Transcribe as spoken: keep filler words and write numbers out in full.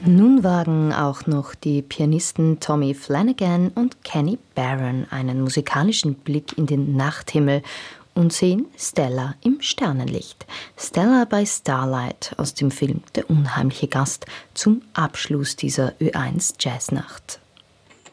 Nun wagen auch noch die Pianisten Tommy Flanagan und Kenny Barron einen musikalischen Blick in den Nachthimmel und sehen Stella im Sternenlicht. Stella by Starlight aus dem Film Der unheimliche Gast zum Abschluss dieser Ö eins Jazznacht.